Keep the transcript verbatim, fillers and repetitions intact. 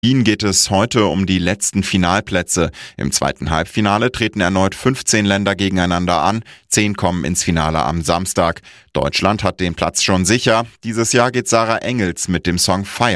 Ihnen geht es heute um die letzten Finalplätze. Im zweiten Halbfinale treten erneut fünfzehn Länder gegeneinander an. Zehn kommen ins Finale am Samstag. Deutschland hat den Platz schon sicher. Dieses Jahr geht Sarah Engels mit dem Song Fire